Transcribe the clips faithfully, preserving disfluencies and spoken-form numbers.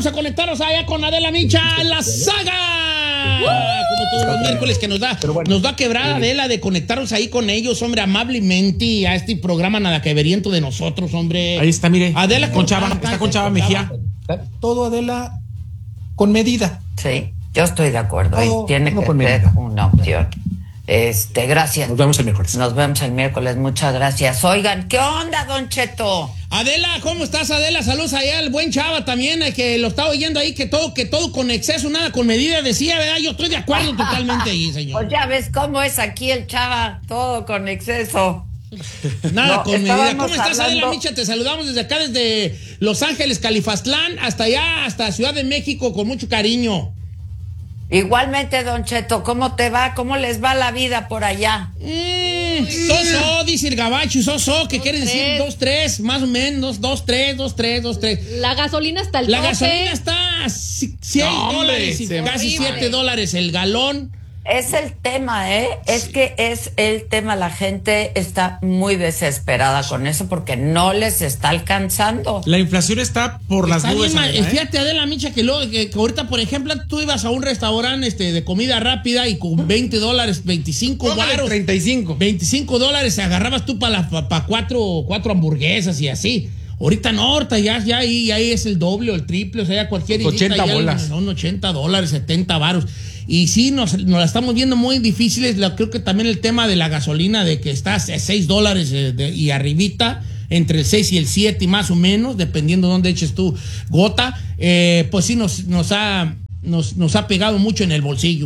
vamos a conectarnos allá con Adela Micha, la saga. Como todos los miércoles que nos da, bueno, nos da quebrada Adela de conectarnos ahí con ellos, hombre, amablemente a este programa nada que veriento de nosotros, hombre. Ahí está, mire. Adela con Chava, está con Chava Mejía. Todo, Adela, con medida. Sí, yo estoy de acuerdo. Todo, y tiene todo que con ser medida. una opción. Este, gracias. Nos vemos el miércoles. Nos vemos el miércoles, muchas gracias. Oigan, ¿qué onda, Don Cheto? Adela, ¿cómo estás, Adela? Saludos allá al buen Chava también, eh, que lo estaba oyendo ahí, que todo, que todo con exceso, nada con medida, decía, ¿verdad? Yo estoy de acuerdo totalmente ahí, señor. Pues ya ves cómo es aquí el Chava, todo con exceso. Nada No, con medida. ¿Cómo estás, hablando... Adela Micha? Te saludamos desde acá, desde Los Ángeles, Califastlán, hasta allá, hasta Ciudad de México, con mucho cariño. Igualmente, Don Cheto, ¿cómo te va? ¿Cómo les va la vida por allá? Mm, soso, dice el gabacho, soso, que quiere decir dos, tres, más o menos, dos, tres, dos, tres, dos, tres. La gasolina está al La tope. gasolina está a seis no, dólares, hombre, casi siete dólares el galón. Es el tema, ¿eh? Es que es el tema. La gente está muy desesperada con eso porque no les está alcanzando. La inflación está por las Está nubes. bien, Adela, ¿eh? Fíjate, Adela Micha, que, luego, que, que ahorita, por ejemplo, tú ibas a un restaurante este, de comida rápida y con veinte dólares, veinticinco Póngale varos. treinta y cinco. veinticinco dólares agarrabas tú para pa, pa cuatro, cuatro hamburguesas y así. Ahorita no, ahorita ya, ya ahí, ahí es el doble o el triple, o sea, ya cualquier ochenta ya bolas. Son ochenta dólares, setenta varos. Y sí, nos, nos la estamos viendo muy difíciles. La, creo que también el tema de la gasolina, de que está a seis dólares eh, de, y arribita, entre el seis y el siete y más o menos, dependiendo de dónde eches tu gota, eh, pues sí nos, nos, ha, nos, nos ha pegado mucho en el bolsillo.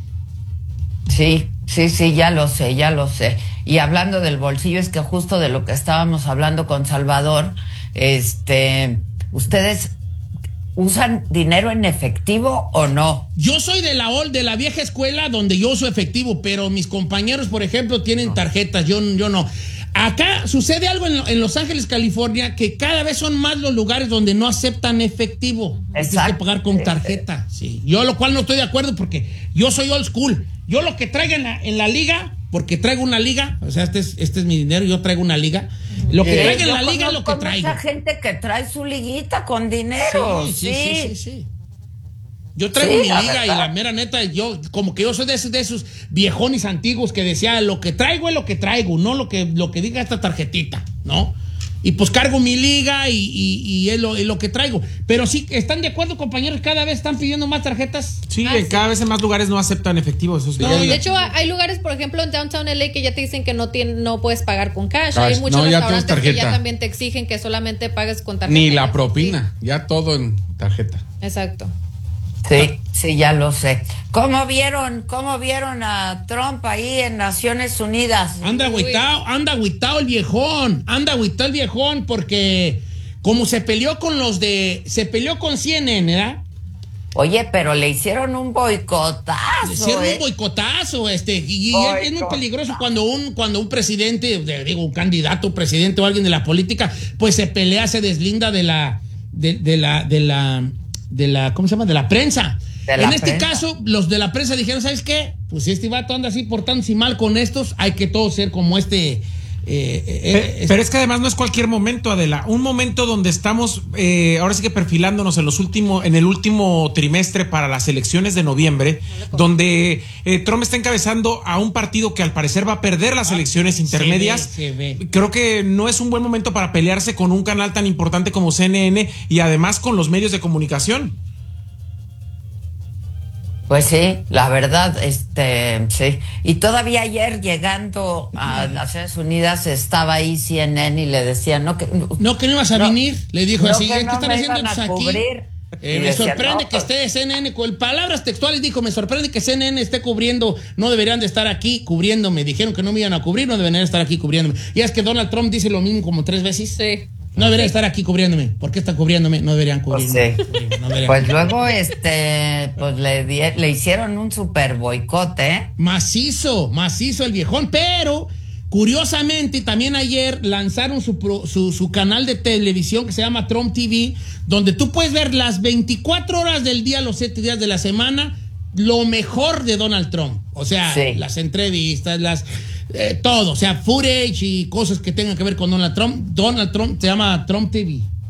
Sí, sí, sí, ya lo sé, ya lo sé. Y hablando del bolsillo, es que justo de lo que estábamos hablando con Salvador, este, ustedes ¿usan dinero en efectivo o no? Yo soy de la old, de la vieja escuela donde yo uso efectivo, pero mis compañeros, por ejemplo, tienen no. tarjetas, yo, yo no. Acá sucede algo en, en Los Ángeles, California, que cada vez son más los lugares donde no aceptan efectivo. Exacto. Tienes que pagar con tarjeta, sí. Yo lo cual no estoy de acuerdo porque yo soy old school. Yo lo que traiga en la, en la liga, porque traigo una liga, o sea, este es, este es mi dinero, yo traigo una liga. Lo que traiga en la liga es lo que traigo. Hay mucha gente que trae su liguita con dinero. Sí, sí, sí, sí, sí. sí. Yo traigo sí, mi liga verdad. Y la mera neta, yo como que yo soy de esos, de esos viejones antiguos que decía, lo que traigo es lo que traigo, no lo que, lo que diga esta tarjetita, ¿no? Y pues cargo mi liga y, y, y es, lo, es lo que traigo. Pero sí, ¿están de acuerdo, compañeros? Cada vez están pidiendo más tarjetas. Sí, ah, cada sí. vez en más lugares no aceptan efectivo. Esos no, de hecho, hay lugares, por ejemplo, en Downtown L A que ya te dicen que no, tiene, no puedes pagar con cash. cash. Hay muchos no, ya restaurantes que ya también te exigen que solamente pagues con tarjeta. Ni la propina, sí. Ya todo en tarjeta. Exacto. Sí, sí, ya lo sé. ¿Cómo vieron, cómo vieron a Trump ahí en Naciones Unidas? Anda agüitao, anda agüitao el viejón, anda agüitao el viejón porque como se peleó con los de, se peleó con C N N, ¿verdad? Oye, pero le hicieron un boicotazo. Le hicieron ¿eh? un boicotazo, este, y, y es, es muy peligroso cuando un, cuando un presidente, digo, un candidato, presidente o alguien de la política, pues se pelea, se deslinda de la, de, de la, de la, de la, ¿cómo se llama? De la prensa. De la en este prensa. Caso, los de la prensa dijeron, ¿sabes qué? Pues si este vato anda así portándose mal con estos, hay que todos ser como este. Eh, eh, pero, es, pero es que además no es cualquier momento, Adela. Un momento donde estamos, eh, ahora sí que perfilándonos en los últimos, en el último trimestre para las elecciones de noviembre, donde eh, Trump está encabezando a un partido que al parecer va a perder las elecciones intermedias. Se ve, se ve. Creo que no es un buen momento para pelearse con un canal tan importante como C N N y además con los medios de comunicación. Pues sí, la verdad, este, sí. Y todavía ayer llegando a Naciones Unidas estaba ahí C N N y le decían, no que no que no ibas a no, venir, le dijo no, así, que ¿qué no están me haciendo iban a aquí? cubrir. Eh, me decía, sorprende no, que esté C N N, con palabras textuales dijo, me sorprende que C N N esté cubriendo, no deberían de estar aquí cubriéndome, dijeron que no me iban a cubrir, no deberían estar aquí cubriéndome. Y es que Donald Trump dice lo mismo como tres veces. Sí. No deberían estar aquí cubriéndome. ¿Por qué están cubriéndome? No deberían cubrirme. Pues, sí. no deberían pues luego este pues le, di, le hicieron un super boicote, ¿eh? Macizo, macizo el viejón, pero curiosamente también ayer lanzaron su, pro, su, su canal de televisión que se llama Trump T V, donde tú puedes ver las veinticuatro horas del día, los siete días de la semana, lo mejor de Donald Trump. O sea, sí. las entrevistas, las eh, todo, o sea, footage y cosas que tengan que ver con Donald Trump. Donald Trump se llama Trump T V.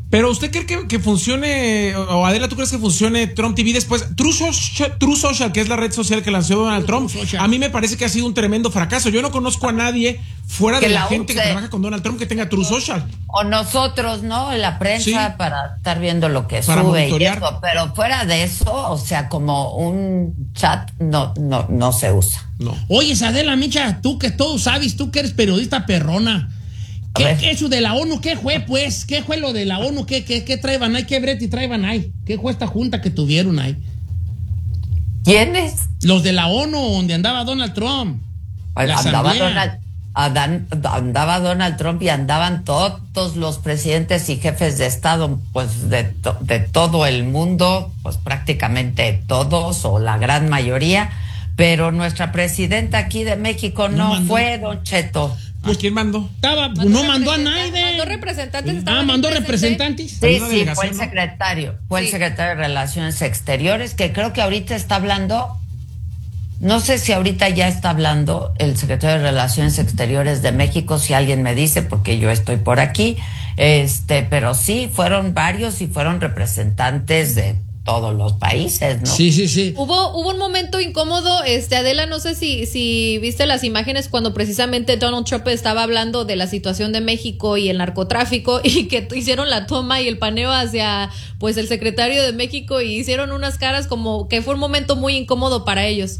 Pero ¿usted cree que, que funcione, o Adela, tú crees que funcione Trump T V después? True Social, True Social, que es la red social que lanzó Donald Trump, a mí me parece que ha sido un tremendo fracaso. Yo no conozco a nadie fuera que de la, la gente use. que trabaja con Donald Trump que tenga True Social. O nosotros, ¿no? La prensa, Sí. para estar viendo lo que Para sube y monitorear. eso. Pero fuera de eso, o sea, como un chat, no, no, no se usa. No. Oye, Adela Micha, tú que todo sabes, tú que eres periodista perrona. A ¿Qué, ver. qué eso de la ONU? ¿Qué fue, pues? ¿Qué fue lo de la ONU? ¿Qué, qué, qué traían ahí? ¿Qué brete traían ahí? ¿Qué fue esta junta que tuvieron ahí? ¿Quiénes? Los de la ONU, donde andaba Donald Trump. La Andaba asamblea. Donald, Adán- andaba Donald Trump y andaban todos los presidentes y jefes de Estado, pues de, to- de todo el mundo, pues prácticamente todos o la gran mayoría, pero nuestra presidenta aquí de México No no, mandó. fue, Don Cheto. Pues ¿quién mandó? Estaba, no mandó a representantes- nadie. Mandó representantes. Ah, estaban mandó ahí presentes. representantes. Sí, ¿Alguna sí, fue delegación, el no? secretario, fue el Sí. secretario de Relaciones Exteriores, que creo que ahorita está hablando, no sé si ahorita ya está hablando el secretario de Relaciones Exteriores de México, si alguien me dice, porque yo estoy por aquí, este, pero sí, fueron varios y fueron representantes de todos los países, ¿no? Sí, sí, sí. Hubo, hubo un momento incómodo, este Adela, no sé si, si viste las imágenes cuando precisamente Donald Trump estaba hablando de la situación de México y el narcotráfico y que t- hicieron la toma y el paneo hacia pues el secretario de México y hicieron unas caras como que fue un momento muy incómodo para ellos.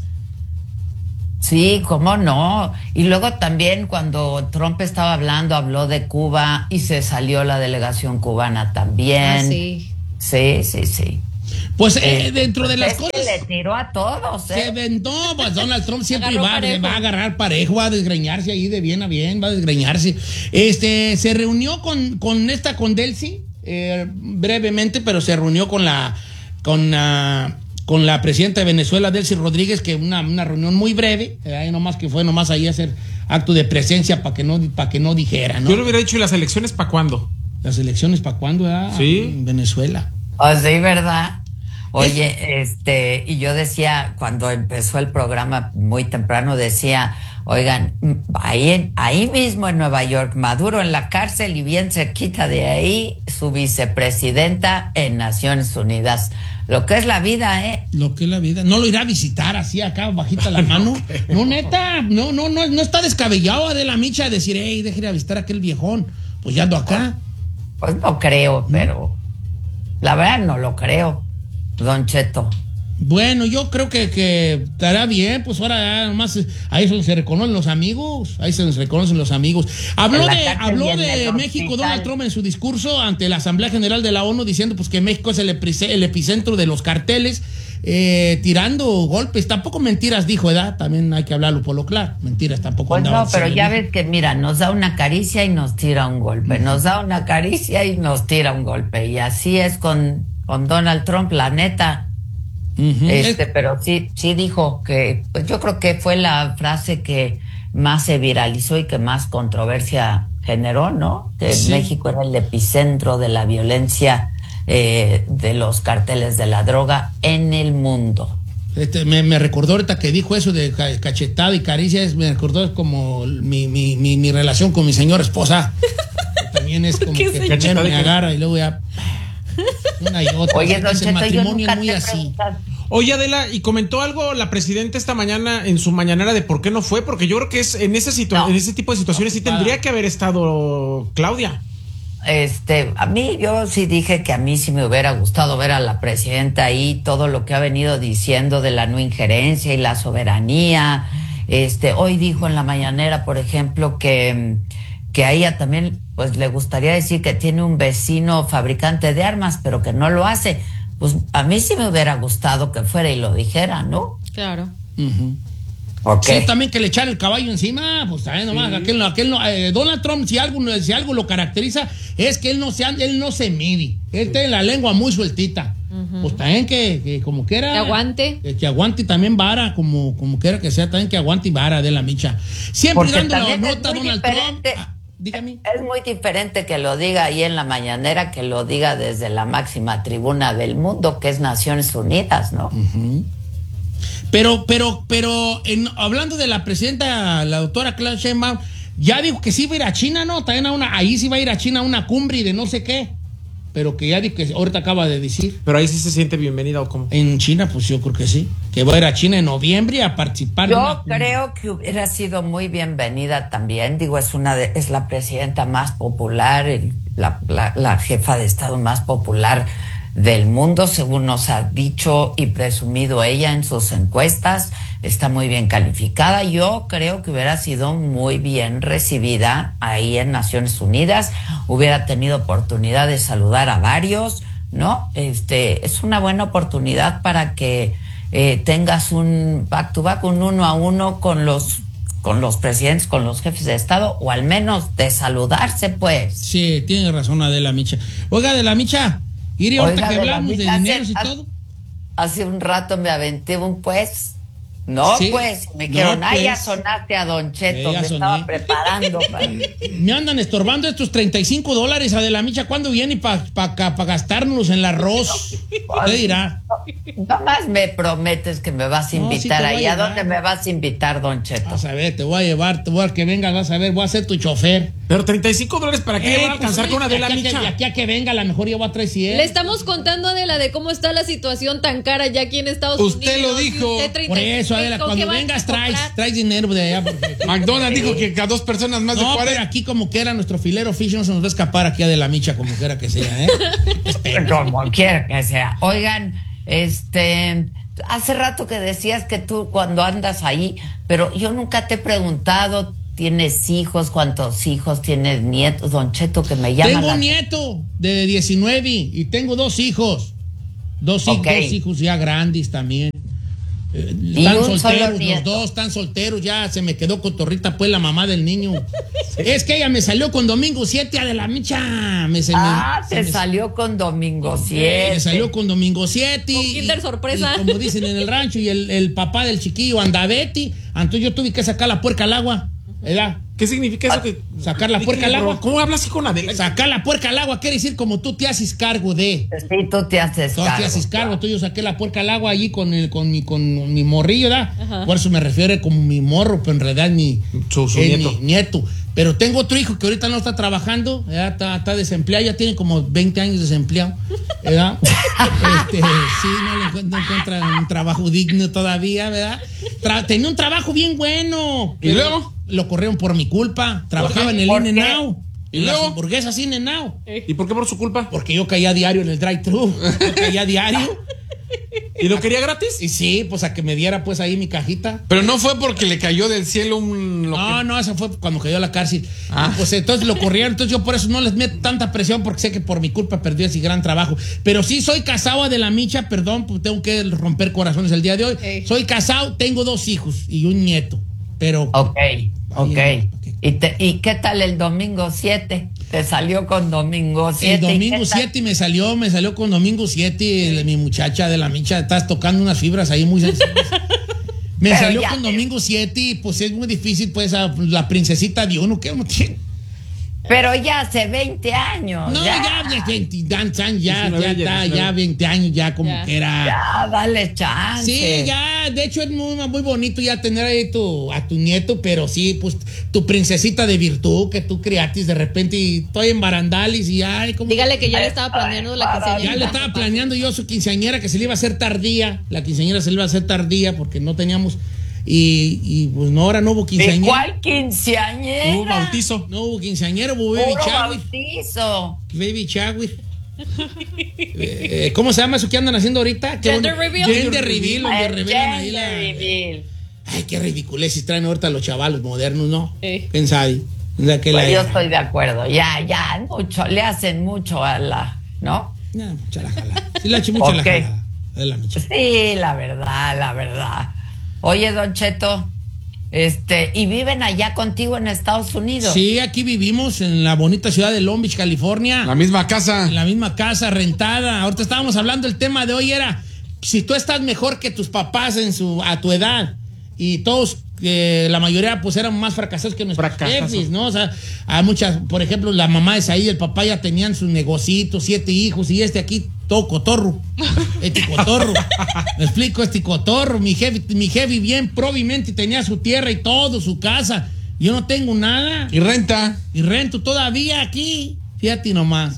Sí, cómo no. Y luego también cuando Trump estaba hablando, habló de Cuba y se salió la delegación cubana también. Ah, sí. Sí, sí, sí. Pues eh, Eh, dentro de pues las es cosas. que le tiró a todos, Se ¿eh? aventó, pues Donald Trump siempre Agarró va, parejo. va a agarrar parejo, va a desgreñarse ahí de bien a bien, va a desgreñarse. Este, se reunió con, con esta, con Delcy, eh, brevemente, pero se reunió con la, con la, con la presidenta de Venezuela, Delcy Rodríguez, que una, una reunión muy breve, eh, ahí nomás que fue nomás ahí a hacer acto de presencia para que no, para que no dijera, ¿no? Yo le hubiera dicho, ¿y las elecciones para cuándo? Las elecciones para cuándo, ¿verdad? Sí. En Venezuela. Oh, sí, ¿verdad? Oye, este, y yo decía, cuando empezó el programa muy temprano, decía, oigan, ahí, en- ahí mismo en Nueva York, Maduro en la cárcel y bien cerquita de ahí, su vicepresidenta en Naciones Unidas. Lo que es la vida, ¿eh? Lo que es la vida. No lo irá a visitar así acá, bajita la mano. No, neta, no, no, no, no está descabellado de la Micha de decir, hey, deje ir a visitar a aquel viejón. Pues ya ando acá. Pues no creo, pero la verdad no lo creo, Don Cheto. Bueno, yo creo que, que estará bien, pues ahora ya nomás eh, ahí se, se reconocen los amigos, ahí se nos reconocen los amigos. Habló En la de, cárcel habló y en de el México hospital. Donald Trump en su discurso ante la Asamblea General de la ONU diciendo pues que México es el, epice- el epicentro de los carteles, eh, tirando golpes, tampoco mentiras dijo, ¿verdad? También hay que hablarlo por lo claro, mentiras tampoco Pues andaba no, pero diciendo, ya dijo. ves que, mira, nos da una caricia y nos tira un golpe, nos da una caricia y nos tira un golpe. Y así es con, con Donald Trump, la neta. Ujú. Este, pero sí, sí dijo que, pues yo creo que fue la frase que más se viralizó y que más controversia generó, ¿no? Que Sí. México era el epicentro de la violencia eh, de los carteles de la droga en el mundo. Este, me, me recordó ahorita que dijo eso de ca- cachetada y caricias, me recordó como mi, mi, mi, mi relación con mi señora esposa. También es como ¿Qué que señora? primero me agarra y luego ya una y otra. Oye, Don Ese Cheto, yo matrimonio nunca es muy te he así. preguntado. Oye, Adela, y comentó algo la presidenta esta mañana en su mañanera de por qué no fue, porque yo creo que es en ese situa- No. en ese tipo de situaciones sí tendría que haber estado Claudia. Este, a mí, yo sí dije que a mí sí me hubiera gustado ver a la presidenta ahí, todo lo que ha venido diciendo de la no injerencia y la soberanía. Este, hoy dijo en la mañanera, por ejemplo, que, que a ella también, pues le gustaría decir que tiene un vecino fabricante de armas, pero que no lo hace. Pues a mí sí me hubiera gustado que fuera y lo dijera, ¿no? Claro. Ujú. ¿O qué? Sí, también que le echar el caballo encima, pues también nomás, aquel, no- aquel no- eh, Donald Trump, si algo, si algo lo caracteriza, es que él no se, an- él no se mide, él tiene la lengua muy sueltita, pues también que, que como quiera, Que aguante. que, que aguante también vara, como, como quiera que sea, también que aguante y vara de la Micha, siempre Porque dando la también es nota a muy Donald Trump. diferente. Ah, dígame. Es muy diferente que lo diga ahí en la mañanera que lo diga desde la máxima tribuna del mundo, que es Naciones Unidas, ¿no? Pero, pero, pero, en- hablando de la presidenta, la doctora Claudia Sheinbaum, ya dijo que sí va a ir a China, ¿no? También a una, ahí sí va a ir a China a una cumbre y de no sé qué. pero que ya di que ahorita acaba de decir. Pero ahí sí se siente bienvenida o cómo. En China, pues yo creo que sí. Que va a ir a China en noviembre a participar. Yo una... creo que hubiera sido muy bienvenida también. Digo, es una de, es la presidenta más popular, el, la, la, la jefa de Estado más popular del mundo, según nos ha dicho y presumido ella en sus encuestas. Está muy bien calificada. Yo creo que hubiera sido muy bien recibida ahí en Naciones Unidas. Hubiera tenido oportunidad de saludar a varios, ¿no? Este, es una buena oportunidad para que eh, tengas un back to back, un uno a uno con los con los presidentes, con los jefes de Estado, o al menos de saludarse, pues. Sí, tiene razón Adela Micha. Oiga, Adela Micha, y ahorita que hablamos de dineros y todo. Hace un rato me aventé un pues. No, sí, pues, me dijeron, no, pues, ah, ya sonaste a Don Cheto, me soné. Estaba preparando. Para... Me andan estorbando estos treinta y cinco dólares, Adela Micha, ¿cuándo viene para pa, pa, pa gastárnoslos en el arroz? ¿Qué dirá? Nomás me prometes que me vas a invitar no, sí ahí. ¿A, ¿A dónde me vas a invitar, Don Cheto? Vas a ver, te voy a llevar, te voy a que vengas, vas a ver, voy a ser tu chofer. Pero treinta y cinco dólares, ¿para qué eh, van a alcanzar pues, con Adela Micha? De aquí a que venga, a lo mejor yo voy a traer cien. Le estamos contando, Adela, de cómo está la situación tan cara ya aquí en Estados usted Unidos. Usted lo dijo. Usted Por eso, Adela, cuando vengas traes, traes dinero de allá. Porque... McDonald's dijo que a dos personas más no, de cuarenta. Pero aquí como que era nuestro filero fish, no se nos va a escapar aquí a Adela Micha, como quiera que sea, ¿eh? Como quiera que sea. Oigan, este... hace rato que decías que tú cuando andas ahí, pero yo nunca te he preguntado, ¿tienes hijos? ¿Cuántos hijos? ¿Tienes nietos? Don Cheto, que me llama. Tengo un nieto de diecinueve y tengo dos hijos. Dos, okay. dos hijos ya grandes también. Eh, están solteros, los dos están solteros, ya se me quedó cotorrita pues la mamá del niño. Es que ella me salió con Domingo siete, Adela Micha. Me, se ah, me, te se salió me, con Domingo siete. Me salió con Domingo siete. Con Kinder sorpresa. Y, como dicen en el rancho, y el, el papá del chiquillo anda Betty. Entonces yo tuve que sacar la puerca al agua, ¿verdad? ¿Qué significa eso? Que sacar la puerca al agua. ¿Cómo hablas así con Adela? Sacar la puerca al agua quiere decir como tú te haces cargo de. Sí, tú te haces tú cargo. Tú te haces cargo. Claro. Tú yo saqué la puerca al agua allí con, el, con, mi, con mi morrillo, ¿verdad? Ajá. Por eso me refiero como mi morro, pero en realidad mi, su, su es nieto. mi nieto. Pero tengo otro hijo que ahorita no está trabajando, ¿verdad? Está, está desempleado, ya tiene como veinte años desempleado, ¿verdad? este, sí, no le encuentra, no encuentra un trabajo digno todavía, ¿verdad? Tra- tenía un trabajo bien bueno. ¿Y luego? Lo corrieron por mi culpa. Trabajaba en el In-N-Out. ¿Y luego? Las hamburguesas In-N-Out. ¿Y por qué por su culpa? Porque yo caía diario en el drive-thru. Yo caía diario. ¿Y lo quería gratis? Y sí, pues a que me diera pues ahí mi cajita. Pero no fue porque le cayó del cielo un... Lo no, que... no, eso fue cuando cayó a la cárcel. Ah. Pues entonces lo corrieron, entonces yo por eso no les meto tanta presión porque sé que por mi culpa perdió ese gran trabajo. Pero sí soy casado, Adela Micha, perdón, pues tengo que romper corazones el día de hoy. Hey. Soy casado, tengo dos hijos y un nieto, pero... Ok, ok. okay. ¿Y, te, ¿Y qué tal el domingo siete? Te salió con Domingo siete. El Domingo siete me salió, me salió con Domingo siete, el, mi muchacha de la Micha, estás tocando unas fibras ahí muy sensibles. Me Pero salió con te... Domingo siete y pues es muy difícil, pues a, la princesita de uno, ¿qué uno tiene? Pero ya hace veinte años. No, ya, ya, ya veinte, dan, dan, ya, ya, ya, ya veinte años, ya como ya. que era. Ya, dale chance. Sí, ya, de hecho es muy, muy bonito ya tener ahí tu, a tu nieto, pero sí, pues tu princesita de virtud que tú criatis de repente y estoy en barandalis y ay, como. Dígale que ya le estaba planeando la quinceañera. Ya le estaba planeando yo su quinceañera que se le iba a hacer tardía, la quinceañera se le iba a hacer tardía porque no teníamos. Y, y pues no, ahora no hubo quinceañera. ¿De cuál quinceañera? Hubo bautizo. No hubo quinceañera, hubo baby shower. bautizo. Baby shower. eh, ¿Cómo se llama eso que andan haciendo ahorita? Gender bueno, reveal. Gender reveal, donde revelan ahí la. Reveal. Ay, qué ridiculez traen ahorita los chavalos modernos, ¿no? Eh. ¿Quién sabe? Pues yo estoy de acuerdo. Ya, ya, mucho, le hacen mucho a la, ¿no? No, mucha la jalada. Sí, le ha hecho mucho okay. la jalada. La sí, la verdad, la verdad. Oye, Don Cheto, este, ¿y viven allá contigo en Estados Unidos? Sí, aquí vivimos en la bonita ciudad de Long Beach, California. La misma casa. En la misma casa rentada. Ahorita estábamos hablando, el tema de hoy era si tú estás mejor que tus papás en su a tu edad y todos eh, la mayoría pues eran más fracasados que nuestros jefes, ¿no? O sea, hay muchas, por ejemplo, la mamá de Saí y el papá ya tenían sus negocitos, siete hijos y este aquí todo cotorro. Este cotorro. Me explico, este cotorro. Mi jefe, mi jefe bien probablemente tenía su tierra y todo, su casa. Yo no tengo nada. Y renta. Y rento todavía aquí. Fíjate nomás.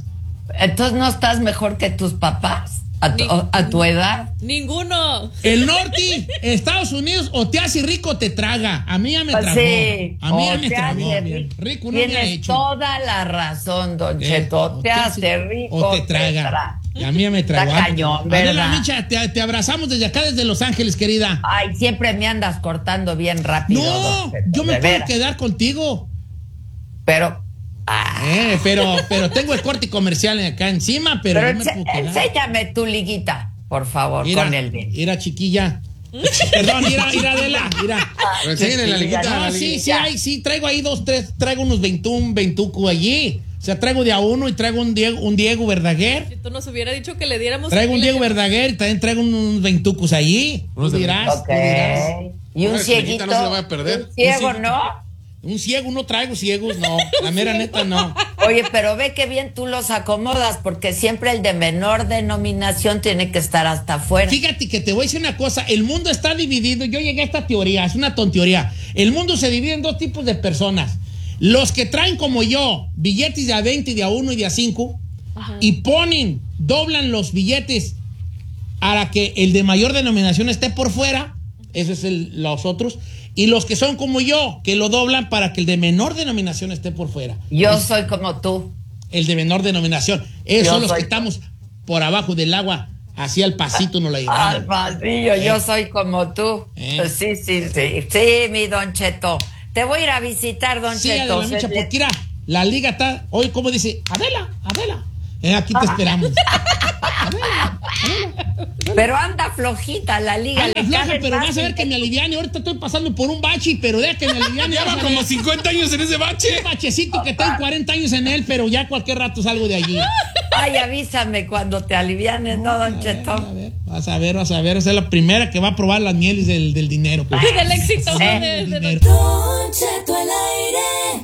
Entonces, ¿no estás mejor que tus papás? A tu, a tu edad. Ninguno. El norte, Estados Unidos, o te hace rico o te traga. A mí ya me tragó. Sí, a mí ya o me te tragó. hace Bien. rico. Rico no me ha Tienes hecho. toda la razón, Don Eh, Cheto. o Te hace rico o te traga. tra- Y a mí ya me tragó. Está cañón, ¿verdad? Adela Micha, te, te abrazamos desde acá, desde Los Ángeles, querida. Ay, siempre me andas cortando bien rápido. No, Don Cheto, yo me de puedo veras. quedar contigo. Pero, ah, Eh, pero, pero tengo el corte comercial acá encima, pero, pero no me ense- puedo quedar. enséñame tu liguita, por favor, Mira, con el bien. mira, chiquilla. Perdón, mira, mira, Adela, mira. Pero enséñale la liguita. No, la sí, liguita. sí, hay, sí, traigo ahí dos, tres, traigo unos veintiún, veintuco allí. O sea, traigo de a uno y traigo un Diego, un Diego Verdaguer. Si tú nos hubiera dicho que le diéramos. Traigo un aquí, Diego le- Verdaguer y también traigo unos veintucos allí. Tú Unos de dirás, Ok. tú dirás. Y un Ay, cieguito. no se lo voy a perder. Un ciego, Un ¿no? Un ciego, no traigo ciegos, no. La mera neta, no. Oye, pero ve que bien tú los acomodas, porque siempre el de menor denominación tiene que estar hasta afuera. Fíjate que te voy a decir una cosa, el mundo está dividido, yo llegué a esta teoría, es una tonteoría. El mundo se divide en dos tipos de personas. Los que traen como yo billetes de a veinte, de a uno y de a cinco y ponen, doblan los billetes para que el de mayor denominación esté por fuera, eso es el, los otros, y los que son como yo, que lo doblan para que el de menor denominación esté por fuera. Yo soy como tú. El de menor denominación. Esos Yo son los soy- que estamos por abajo del agua, así al pasito nos la Al llevamos. pasillo, yo soy como tú. Eh. Sí, sí, sí. Sí, mi Don Cheto. Te voy a ir a visitar, Don Sí, Cheto. Adela Micha, Se- porque mira, la liga está, hoy como dice, Adela, Adela, eh, aquí te esperamos. Adela, Adela. Pero anda flojita la liga. Anda le floja, cabe pero más vas a ver que me aliviane. Ahorita estoy pasando por un bache, pero deja que me aliviane. Lleva vas a como ver. cincuenta años en ese bache. Un bachecito que tengo cuarenta años en él, pero ya cualquier rato salgo de allí. Ay, avísame cuando te alivianes, ¿no, Don A Cheto? ver, vas a ver, vas a ver. Esa es la primera que va a probar las mieles del, del dinero. Pues. Del éxito. Sí. ¿no? De- El de- dinero. Don Cheto al aire.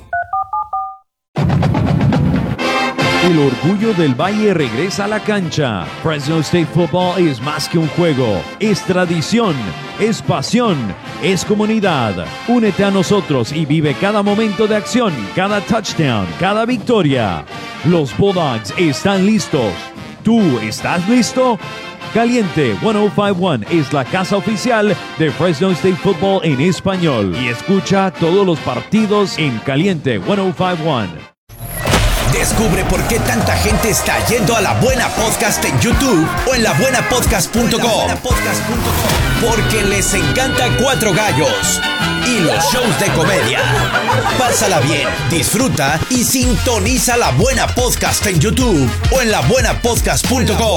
El orgullo del Valle regresa a la cancha. Fresno State Football es más que un juego, es tradición, es pasión, es comunidad. Únete a nosotros y vive cada momento de acción, cada touchdown, cada victoria. Los Bulldogs están listos. ¿Tú estás listo? Caliente ciento cincuenta y uno es la casa oficial de Fresno State Football en español y escucha todos los partidos en Caliente ciento cincuenta y uno. Descubre por qué tanta gente está yendo a La Buena Podcast en YouTube o en la buena podcast punto com. Porque les encanta Cuatro Gallos y los shows de comedia. Pásala bien, disfruta y sintoniza La Buena Podcast en YouTube o en la buena podcast punto com.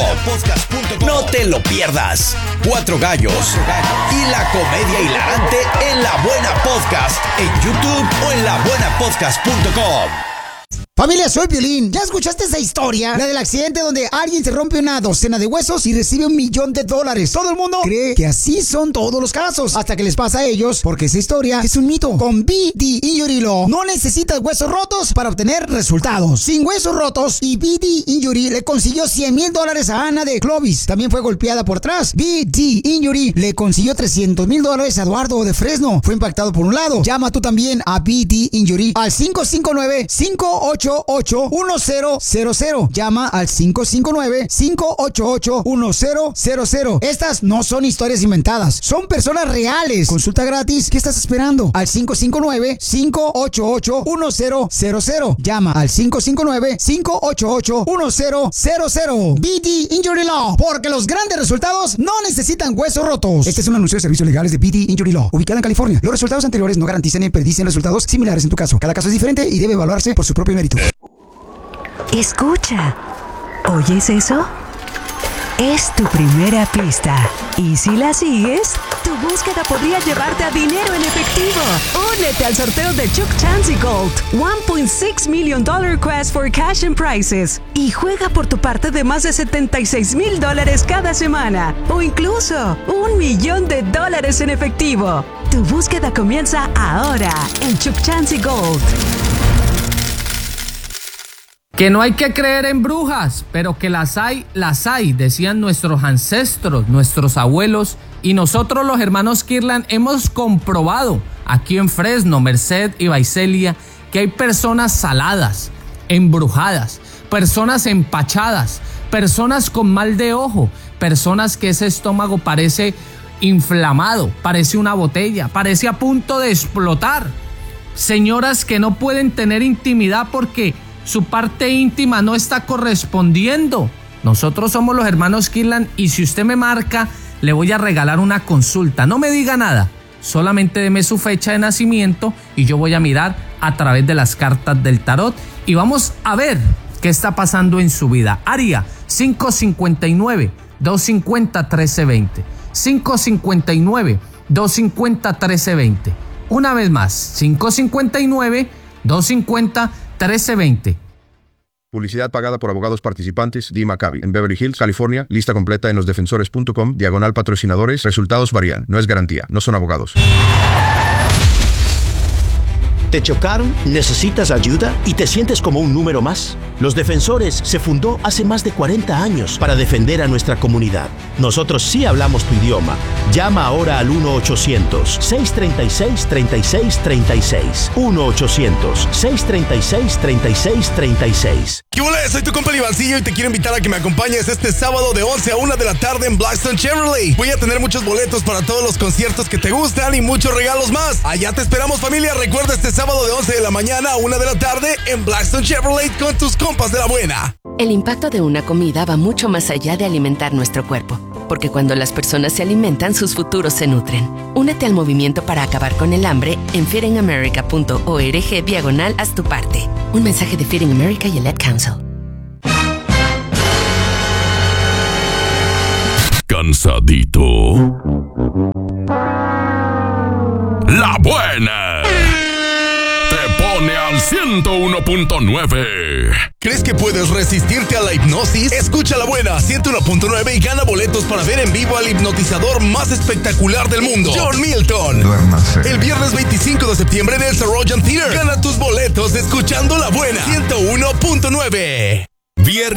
No te lo pierdas. Cuatro Gallos y la comedia hilarante en La Buena Podcast en YouTube o en la buena podcast punto com. Familia, soy Piolín. ¿Ya escuchaste esa historia? La del accidente donde alguien se rompe una docena de huesos y recibe un millón de dólares. Todo el mundo cree que así son todos los casos, hasta que les pasa a ellos, porque esa historia es un mito. Con B D Injury Law no necesitas huesos rotos para obtener resultados. Sin huesos rotos, y B D Injury le consiguió cien mil dólares a Ana de Clovis. También fue golpeada por atrás. B D Injury le consiguió trescientos mil dólares a Eduardo de Fresno. Fue impactado por un lado. Llama tú también a B D Injury al cinco cinco nueve, cinco ocho ocho, uno cero cero cero. Llama al cinco cinco nueve, cinco ocho ocho, uno cero cero cero. Estas no son historias inventadas, son personas reales. Consulta gratis. ¿Qué estás esperando? Al cinco cinco nueve, cinco ocho ocho, uno cero cero cero. Llama al cinco cinco nueve, cinco ocho ocho, uno cero cero cero. B D Injury Law, porque los grandes resultados no necesitan huesos rotos. Este es un anuncio de servicios legales de B D Injury Law, ubicada en California. Los resultados anteriores no garantizan ni predicen resultados similares en tu caso. Cada caso es diferente y debe evaluarse por su propio mérito. Escucha, ¿oyes eso? Es tu primera pista. Y si la sigues, tu búsqueda podría llevarte a dinero en efectivo. Únete al sorteo de Chuck Chance Gold, one point six million dollar quest for cash and prizes. Y juega por tu parte de más de setenta y seis mil dólares cada semana. O incluso un millón de dólares en efectivo. Tu búsqueda comienza ahora en Chuck Chance Gold. Que no hay que creer en brujas, pero que las hay, las hay, decían nuestros ancestros, nuestros abuelos, y nosotros los hermanos Kirlan hemos comprobado aquí en Fresno, Merced y Visalia que hay personas saladas, embrujadas, personas empachadas, personas con mal de ojo, personas que ese estómago parece inflamado, parece una botella, parece a punto de explotar. Señoras que no pueden tener intimidad porque su parte íntima no está correspondiendo. Nosotros somos los hermanos Kirlan y si usted me marca, le voy a regalar una consulta. No me diga nada, solamente deme su fecha de nacimiento y yo voy a mirar a través de las cartas del tarot y vamos a ver qué está pasando en su vida. Área cinco cinco nueve, dos cinco cero, uno tres dos cero. cinco cinco nueve, dos cinco cero, uno tres dos cero. Una vez más, cinco cinco nueve, dos cinco cero, uno tres dos cero. Publicidad pagada por abogados participantes. Dee Maccabi, en Beverly Hills, California. Lista completa en losdefensores punto com. Diagonal patrocinadores. Resultados varían. No es garantía. No son abogados. ¿Te chocaron? ¿Necesitas ayuda? ¿Y te sientes como un número más? Los Defensores se fundó hace más de cuarenta años para defender a nuestra comunidad. Nosotros sí hablamos tu idioma. Llama ahora al uno ochocientos, seis tres seis, tres seis tres seis. uno ochocientos, seis tres seis, tres seis tres seis. ¿Qué hola? Soy tu compa Ivancillo y te quiero invitar a que me acompañes este sábado de once a una de la tarde en Blackstone Chevrolet. Voy a tener muchos boletos para todos los conciertos que te gustan y muchos regalos más. Allá te esperamos, familia. Recuerda este sábado de once de la mañana a una de la tarde en Blackstone Chevrolet con tus compas de la buena. El impacto de una comida va mucho más allá de alimentar nuestro cuerpo, porque cuando las personas se alimentan, sus futuros se nutren. Únete al movimiento para acabar con el hambre en feeding america punto org diagonal haz tu parte. Un mensaje de Feeding America y el Ad Council. Cansadito. La buena. Te pone al ciento uno punto nueve. ¿Crees que puedes resistirte a la hipnosis? Escucha La Buena ciento uno punto nueve y gana boletos para ver en vivo al hipnotizador más espectacular del mundo, John Milton. Duérmase. El viernes veinticinco de septiembre en el Soroyan Theater. Gana tus boletos escuchando La Buena ciento uno punto nueve. Viernes